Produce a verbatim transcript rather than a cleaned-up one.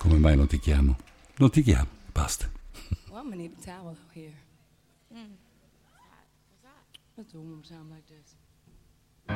come mai non ti chiamo? Non ti chiamo, basta. Well, I'm gonna need a towel out here. Mm. Let's do it one more time like this.